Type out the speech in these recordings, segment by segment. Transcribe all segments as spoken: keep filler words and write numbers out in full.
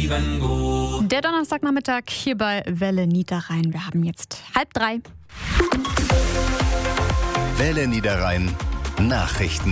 Der Donnerstagnachmittag hier bei Welle Niederrhein. Wir haben jetzt halb drei. Welle Niederrhein Nachrichten.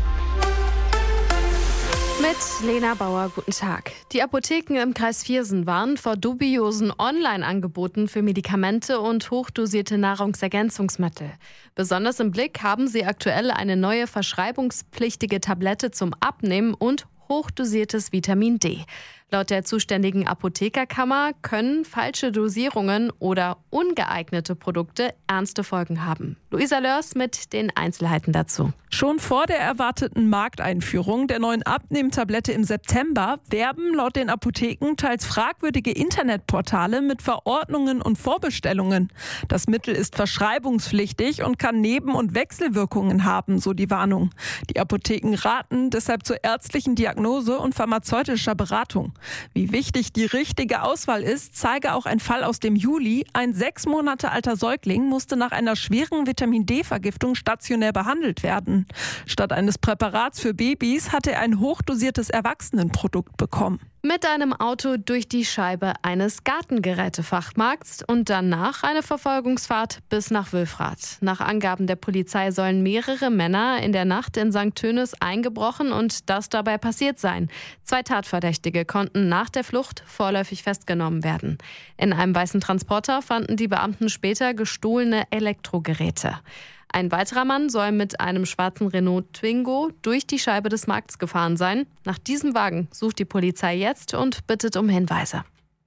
Mit Lena Bauer, guten Tag. Die Apotheken im Kreis Viersen warnen vor dubiosen Online-Angeboten für Medikamente und hochdosierte Nahrungsergänzungsmittel. Besonders im Blick haben sie aktuell eine neue verschreibungspflichtige Tablette zum Abnehmen und hochdosiertes Vitamin D. Laut der zuständigen Apothekerkammer können falsche Dosierungen oder ungeeignete Produkte ernste Folgen haben. Luisa Lörs mit den Einzelheiten dazu. Schon vor der erwarteten Markteinführung der neuen Abnehmtablette im September werben laut den Apotheken teils fragwürdige Internetportale mit Verordnungen und Vorbestellungen. Das Mittel ist verschreibungspflichtig und kann Neben- und Wechselwirkungen haben, so die Warnung. Die Apotheken raten deshalb zur ärztlichen Diagnose und pharmazeutischer Beratung. Wie wichtig die richtige Auswahl ist, zeige auch ein Fall aus dem Juli. Ein sechs Monate alter Säugling musste nach einer schweren Vitamin-D-Vergiftung stationär behandelt werden. Statt eines Präparats für Babys hatte er ein hochdosiertes Erwachsenenprodukt bekommen. Mit einem Auto durch die Scheibe eines Gartengerätefachmarkts und danach eine Verfolgungsfahrt bis nach Wülfrath. Nach Angaben der Polizei sollen mehrere Männer in der Nacht in Sankt Tönis eingebrochen und das dabei passiert sein. Zwei Tatverdächtige konnten nach der Flucht vorläufig festgenommen werden. In einem weißen Transporter fanden die Beamten später gestohlene Elektrogeräte. Ein weiterer Mann soll mit einem schwarzen Renault Twingo durch die Scheibe des Markts gefahren sein. Nach diesem Wagen sucht die Polizei jetzt und bittet um Hinweise.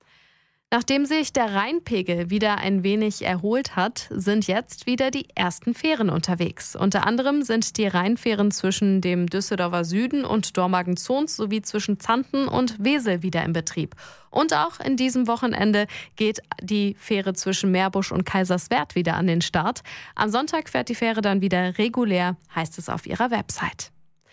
Nachdem sich der Rheinpegel wieder ein wenig erholt hat, sind jetzt wieder die ersten Fähren unterwegs. Unter anderem sind die Rheinfähren zwischen dem Düsseldorfer Süden und Dormagen-Zons sowie zwischen Zanten und Wesel wieder in Betrieb. Und auch in diesem Wochenende geht die Fähre zwischen Meerbusch und Kaiserswerth wieder an den Start. Am Sonntag fährt die Fähre dann wieder regulär, heißt es auf ihrer Website.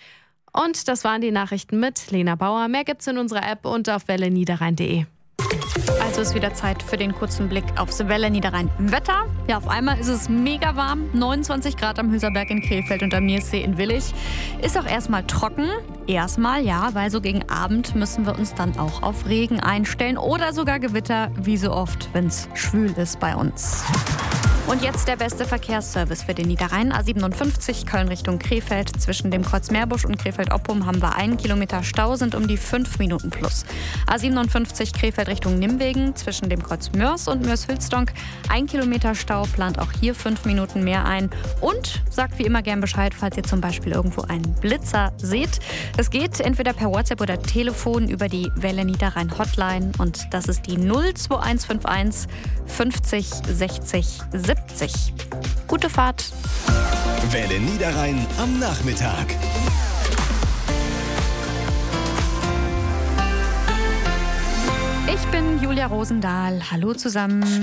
Und das waren die Nachrichten mit Lena Bauer. Mehr gibt's in unserer App und auf welle niederrhein punkt de. Also ist wieder Zeit für den kurzen Blick aufs Welle Niederrhein Wetter. Ja, auf einmal ist es mega warm, neunundzwanzig Grad am Hülserberg in Krefeld und am Niersee in Willich. Ist auch erstmal trocken. Erstmal, ja, weil so gegen Abend müssen wir uns dann auch auf Regen einstellen oder sogar Gewitter, wie so oft, wenn es schwül ist bei uns. Und jetzt der beste Verkehrsservice für den Niederrhein. A siebenundfünfzig Köln Richtung Krefeld. Zwischen dem Kreuz Meerbusch und Krefeld-Oppum haben wir einen Kilometer Stau, sind um die fünf Minuten plus. A siebenundfünfzig Krefeld Richtung Nimwegen. Zwischen dem Kreuz Mörs und Mörs-Hülsdonk ein Kilometer Stau, plant auch hier fünf Minuten mehr ein. Und sagt wie immer gern Bescheid, falls ihr zum Beispiel irgendwo einen Blitzer seht. Das geht entweder per WhatsApp oder Telefon über die Welle Niederrhein Hotline. Und das ist die null zwei eins fünf eins fünfzig sechzig siebzig. Gute Fahrt. Welle Niederrhein am Nachmittag. Ich bin Julia Rosendahl. Hallo zusammen.